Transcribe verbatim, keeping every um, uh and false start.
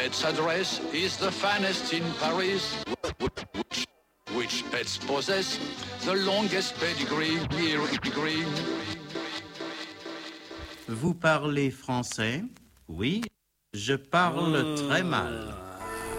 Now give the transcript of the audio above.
pet's address is the finest in Paris, which, which pets possess the longest pedigree. pedigree. Vous parlez français? Oui, je parle très mal.